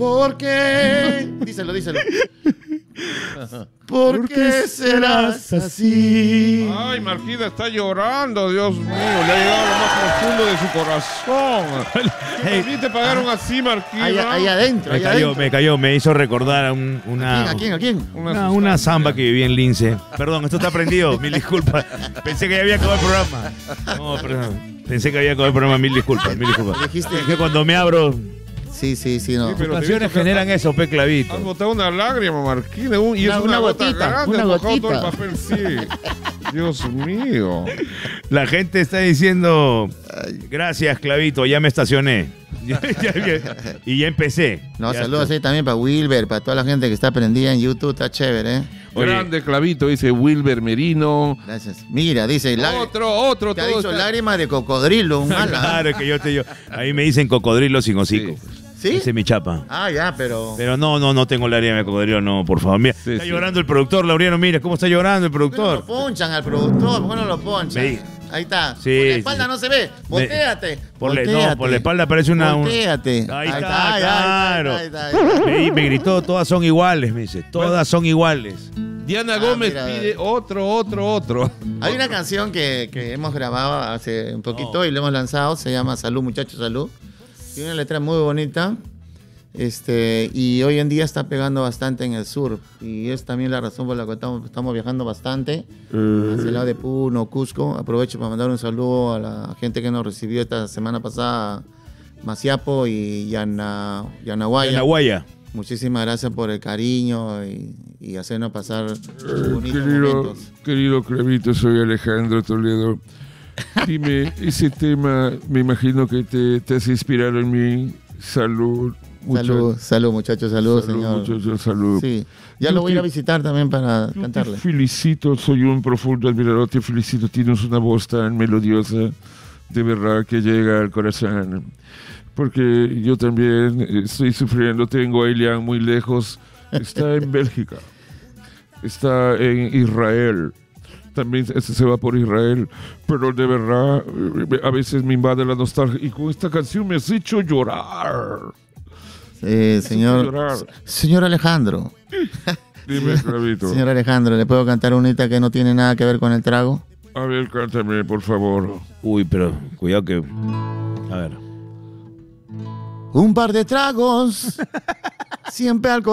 ¿Por qué? Díselo. ¿Por qué serás así? Ay, Marquina está llorando, Dios mío. Le ha llegado lo más profundo de su corazón. Hey. ¿Por qué te pagaron así, Marquina? Ahí adentro. Me hizo recordar a una... ¿A quién? Una samba que vivía en Lince. Perdón, esto está prendido, mil disculpas. Pensé que ya había acabado el programa. No, perdón. Pensé que había acabado el programa, mil disculpas. Dijiste Es que cuando me abro... Sí, no. Sí, pero Las canciones generan eso, pe clavito. Has botado una lágrima, Marquina, y es una gota grande, una has mojado gotita. todo el papel, sí. Dios mío. La gente está diciendo, gracias, clavito, ya me estacioné. Y ya empecé. No, Ya saludos está. ahí también para Wilber, para toda la gente que está prendida en YouTube, está chévere, ¿eh? Oye. Grande clavito, dice Wilber Merino. Gracias. Mira, dice, Otro, te ha todo dicho está- lágrimas de cocodrilo, un ala. Claro que yo ahí me dicen cocodrilo sin hocico. ¿Sí? Ese es mi chapa. Ah, ya, pero Pero no tengo lágrima de cocodrilo, no, por favor. Mira, Sí, está sí. llorando el productor, Laureano, mira cómo está llorando el ¿por qué no productor. lo ponchan al productor? ¿Por qué no lo ponchan? Sí. Ahí está. Sí, Por la espalda sí. no se ve. Voltéate. Por la espalda parece una... Voltéate. Ahí está, claro. Ahí está. Me gritó, todas son iguales, me dice. Todas son iguales. Diana Gómez mira. pide otro. Hay una canción que hemos grabado hace un poquito y lo hemos lanzado, se llama Salud, muchachos, salud. Tiene una letra muy bonita. Y hoy en día está pegando bastante en el sur. Y es también la razón por la que estamos viajando bastante hacia el lado de Puno, Cusco. Aprovecho para mandar un saludo a la gente que nos recibió esta semana pasada, Masiapo y Yanaguaya. En la guaya. Muchísimas gracias por el cariño y hacernos pasar bonitos Querido, momentos. querido Clavito, soy Alejandro Toledo. Dime, ese tema me imagino que te has inspirado en mí. Salud. Salud, muchachos, salud, señor. Muchachos, salud. Sí, ya Yo lo voy a ir te- a visitar también para Yo cantarle. te felicito, soy un profundo admirador, te felicito, tienes una voz tan melodiosa, de verdad que llega al corazón. Porque yo también estoy sufriendo, tengo a Elian muy lejos, está en Bélgica, está en Israel, también se va por Israel, pero de verdad a veces me invade la nostalgia y con esta canción me has hecho llorar. Señor Alejandro. Dime, Clavito. Señor Alejandro, ¿le puedo cantar unita que no tiene nada que ver con el trago? A ver, cántame, por favor. Uy, pero cuidado que... A ver. Un par de tragos, siempre alcohol.